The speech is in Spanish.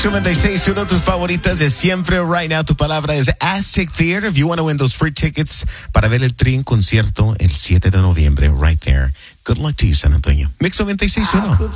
Mix 96.1, tus favoritas de siempre. Right now, tu palabra es Aztec Theater. If you want to win those free tickets para ver el Tri en concierto el 7 de noviembre, right there. Good luck to you, San Antonio. Mix 96.1.